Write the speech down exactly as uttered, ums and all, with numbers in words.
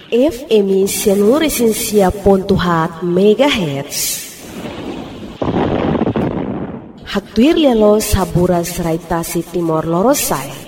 F M seluruh esensia pontuhat megahertz. Haktuir lelo sabura seraitasi timor lorosai.